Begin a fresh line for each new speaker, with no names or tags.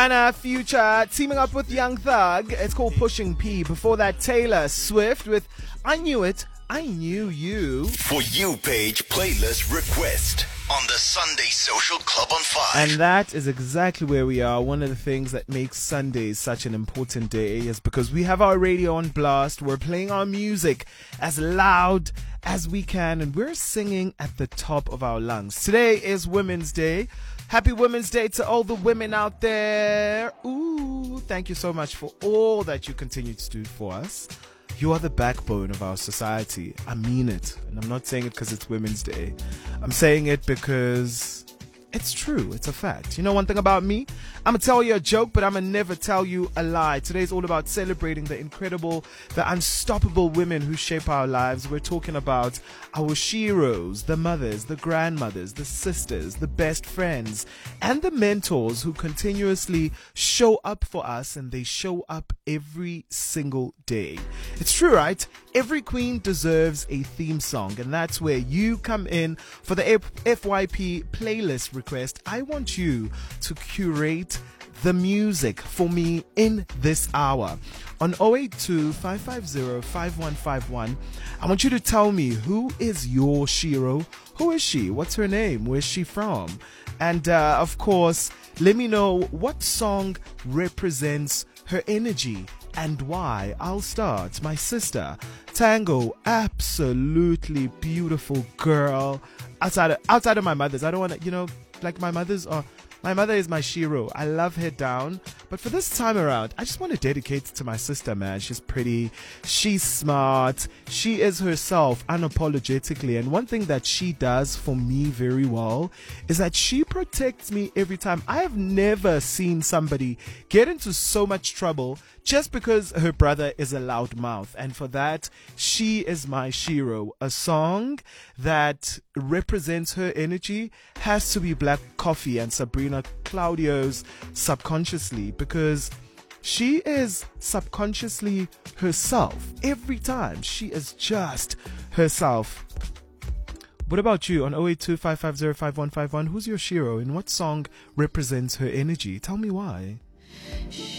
Anna Future teaming up with Young Thug. It's called Pushing P. Before that, Taylor Swift with I Knew It, I Knew You.
For You Page playlist request on the Sunday Social Club on 5.
And that is exactly where we are. One of the things that makes Sundays such an important day is because we have our radio on blast. We're playing our music as loud as we can, and we're singing at the top of our lungs. Today is Women's Day. Happy Women's Day to all the women out there. Ooh, thank you so much for all that you continue to do for us. You are the backbone of our society. I mean it. And I'm not saying it because it's Women's Day. I'm saying it because it's true. It's a fact. You know one thing about me? I'm going to tell you a joke, but I'm going to never tell you a lie. Today's all about celebrating the incredible, the unstoppable women who shape our lives. We're talking about our sheroes, the mothers, the grandmothers, the sisters, the best friends, and the mentors who continuously show up for us, and they show up every single day. It's true, right? Every queen deserves a theme song, and that's where you come in for the FYP playlist request. I want you to curate the music for me in this hour. On 082-550-5151, I want you to tell me, who is your shero? Who is she? What's her name? Where's she from? And of course, let me know what song represents her energy and why. I'll start. My sister, Tango, absolutely beautiful girl. Outside of my mother's, I don't want to, like my mother is my shero. I love her down. But for this time around, I just want to dedicate it to my sister, man. She's pretty. She's smart. She is herself unapologetically. And one thing that she does for me very well is that she protects me every time. I have never seen somebody get into so much trouble just because her brother is a loudmouth. And for that, she is my shero. A song that represents her energy has to be Black Coffee and Sabrina Claudio's Subconsciously, because she is subconsciously herself. Every time she is just herself. What about you? On 082-550-5151, who's your shero and what song represents her energy? Tell me why.